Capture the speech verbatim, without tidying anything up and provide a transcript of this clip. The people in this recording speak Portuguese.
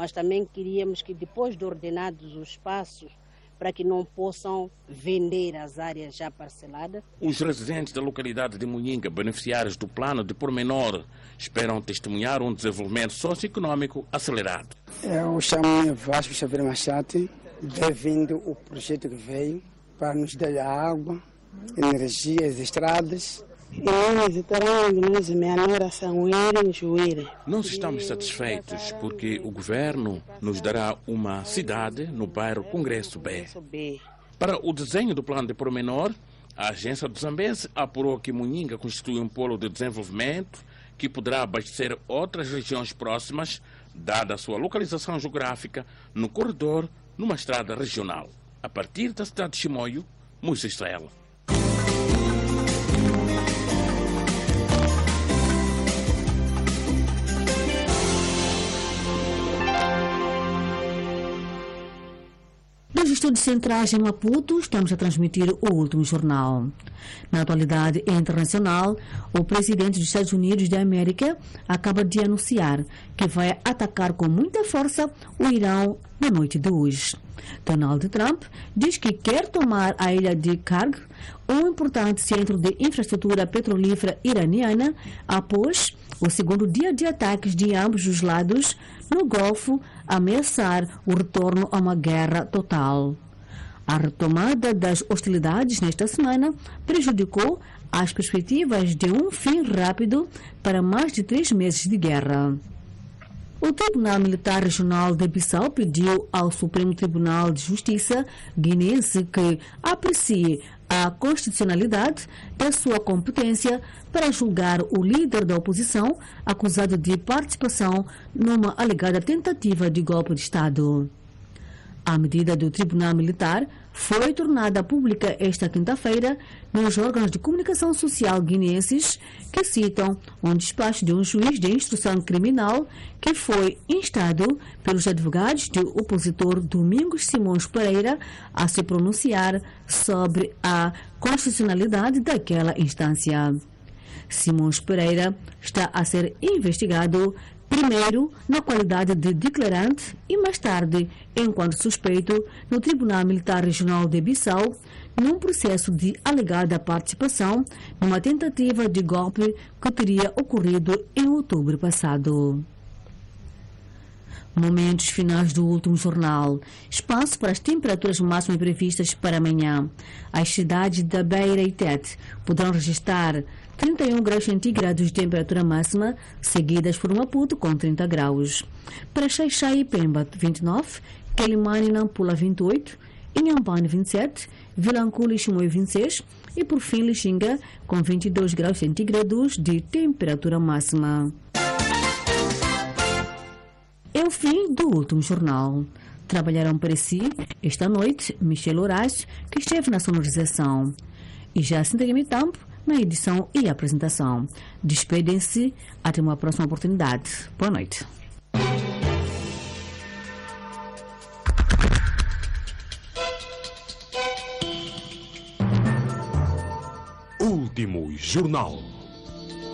mas também queríamos que depois de ordenados os espaços, para que não possam vender as áreas já parceladas. Os residentes da localidade de Muyinga, beneficiários do plano de pormenor, esperam testemunhar um desenvolvimento socioeconômico acelerado. Eu chamo-me Vasco Xavier Machate, bem-vindo o projeto que veio para nos dar a água, energia, as estradas. Nós estamos satisfeitos porque o governo nos dará uma cidade no bairro Congresso B. Para o desenho do plano de pormenor, a agência do Zambeze apurou que Muyinga constitui um polo de desenvolvimento que poderá abastecer outras regiões próximas, dada a sua localização geográfica no corredor, numa estrada regional. A partir da cidade de Chimoio, Moisés Israel. Dos estúdios centrais em Maputo, estamos a transmitir o último jornal. Na atualidade internacional, o presidente dos Estados Unidos da América acaba de anunciar que vai atacar com muita força o Irão na noite de hoje. Donald Trump diz que quer tomar a ilha de Karg, um importante centro de infraestrutura petrolífera iraniana, após o segundo dia de ataques de ambos os lados no Golfo ameaçar o retorno a uma guerra total. A retomada das hostilidades nesta semana prejudicou as perspectivas de um fim rápido para mais de três meses de guerra. O Tribunal Militar Regional de Bissau pediu ao Supremo Tribunal de Justiça guineense que aprecie a constitucionalidade da sua competência para julgar o líder da oposição acusado de participação numa alegada tentativa de golpe de Estado. A medida do Tribunal Militar foi tornada pública esta quinta-feira nos órgãos de comunicação social guineenses, que citam um despacho de um juiz de instrução criminal que foi instado pelos advogados do opositor Domingos Simões Pereira a se pronunciar sobre a constitucionalidade daquela instância. Simões Pereira está a ser investigado primeiro na qualidade de declarante e mais tarde enquanto suspeito no Tribunal Militar Regional de Bissau, num processo de alegada participação numa tentativa de golpe que teria ocorrido em outubro passado. Momentos finais do último jornal. Espaço para as temperaturas máximas previstas para amanhã. As cidades da Beira e Tete poderão registrar trinta e um graus centígrados de temperatura máxima, seguidas por Maputo com trinta graus. Para Xai-Xai e Pemba, vinte e nove, Quelimane e Nampula, vinte e oito, Inhambane, vinte e sete, Vilanculo e Chimoio, vinte e seis e, por fim, Lixinga, com vinte e dois graus centígrados de temperatura máxima. É o fim do último jornal. Trabalharam para si, esta noite, Michel Horácio, que esteve na sonorização, e Jacinta Guimitampo, na edição e apresentação. Despedem-se até uma próxima oportunidade. Boa noite. Último jornal.